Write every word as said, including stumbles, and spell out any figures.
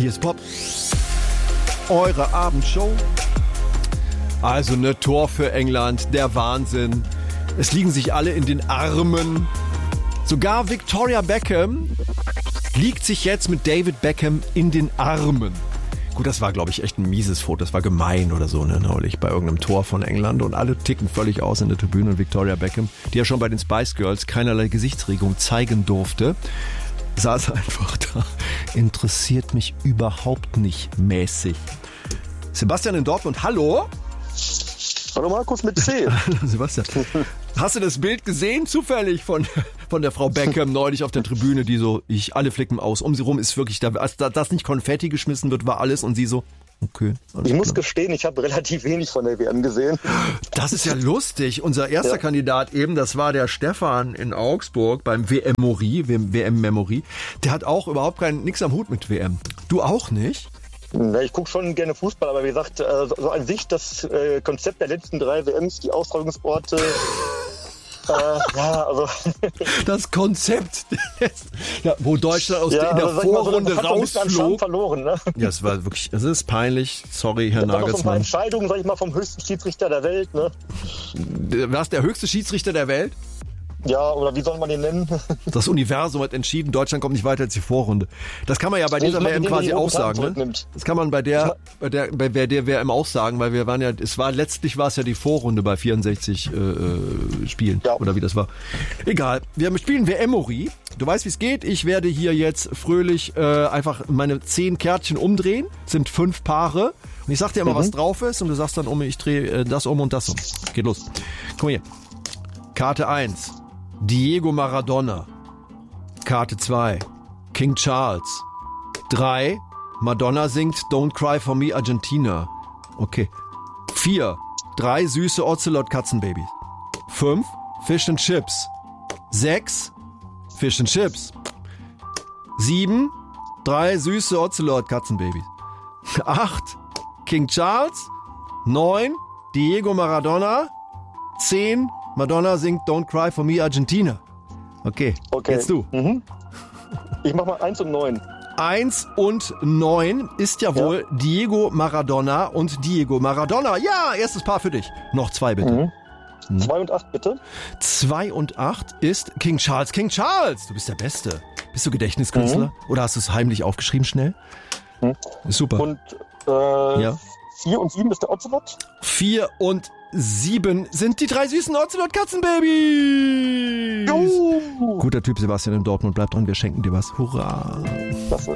Hier ist Pop. Eure Abendshow. Also ne Tor für England, der Wahnsinn. Es liegen sich alle in den Armen. Sogar Victoria Beckham liegt sich jetzt mit David Beckham in den Armen. Gut, das war, glaube ich, echt ein mieses Foto. Das war gemein oder so, ne, neulich bei irgendeinem Tor von England. Und alle ticken völlig aus in der Tribüne. Und Victoria Beckham, die ja schon bei den Spice Girls keinerlei Gesichtsregung zeigen durfte, saß einfach da. Interessiert mich überhaupt nicht mäßig. Sebastian in Dortmund, hallo? Hallo Markus mit C. Sebastian, hast du das Bild gesehen, zufällig, von, von der Frau Beckham neulich auf der Tribüne, die so, ich, alle flicken aus, um sie rum ist wirklich, da, als da, das nicht Konfetti geschmissen wird, war alles und sie so, okay. Ich klar. muss gestehen, ich habe relativ wenig von der W M gesehen. Das ist ja lustig. Unser erster ja. Kandidat eben, das war der Stefan in Augsburg beim W M-Morie, W M-Memory. Der hat auch überhaupt keinen, nix am Hut mit W M. Du auch nicht? Ja, ich gucke schon gerne Fußball, aber wie gesagt, äh, so an sich das äh, Konzept der letzten drei W Ms, die Austragungsorte, äh, ja, also... Das Konzept, ja, wo Deutschland aus ja, der, in der also, Vorrunde so, rausflog. Verloren, ne? Ja, es war wirklich, es ist peinlich, sorry, Herr Nagelsmann. Nagelsmann. So ein paar Entscheidungen, sag ich mal, vom höchsten Schiedsrichter der Welt, ne? Was, der höchste Schiedsrichter der Welt? Ja, oder wie soll man den nennen? Das Universum hat entschieden, Deutschland kommt nicht weiter als die Vorrunde. Das kann man ja bei dieser W M quasi auch sagen, ne? Das kann man bei der, bei der, bei der W M auch sagen, weil wir waren ja, es war, letztlich war es ja die Vorrunde bei vierundsechzig äh, Spielen, ja. Oder wie das war. Egal, wir spielen W M-Morie. Du weißt, wie es geht. Ich werde hier jetzt fröhlich äh, einfach meine zehn Kärtchen umdrehen. Das sind fünf Paare. Und ich sag dir immer, mhm. was drauf ist und du sagst dann um, ich drehe äh, das um und das um. Geht los. Komm hier. Karte eins. Diego Maradona. Karte zwei. King Charles. drei. Madonna singt Don't Cry For Me Argentina. Okay. vier. Drei süße Ocelot-Katzenbabys. fünf. Fish and Chips. sechs. Fish and Chips. sieben. Drei süße Ocelot-Katzenbabys. acht. King Charles. neun. Diego Maradona. zehn. Madonna singt Don't Cry For Me Argentina. Okay, okay. Jetzt du. Mhm. Ich mach mal eins und neun. eins und neun ist ja wohl ja. Diego Maradona und Diego Maradona. Ja, erstes Paar für dich. Noch zwei bitte. Mhm. Hm. zwei und acht bitte. zwei und acht ist King Charles. King Charles, du bist der Beste. Bist du Gedächtniskünstler? Mhm. Oder hast du es heimlich aufgeschrieben schnell? Mhm. Ist super. Und äh, ja. vier und sieben ist der Ocelot. vier und sieben sind die drei süßen Ocelot-Katzenbabys. Juhu. Guter Typ, Sebastian in Dortmund. Bleib dran, wir schenken dir was. Hurra. Das